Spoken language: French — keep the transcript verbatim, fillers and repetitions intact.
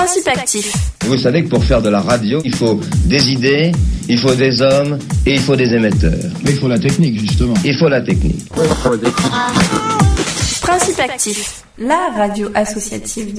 Principe actif. Vous savez que pour faire de la radio, il faut des idées, il faut des hommes et il faut des émetteurs. Mais il faut la technique, justement. Il faut la technique. Principe actif, la radio associative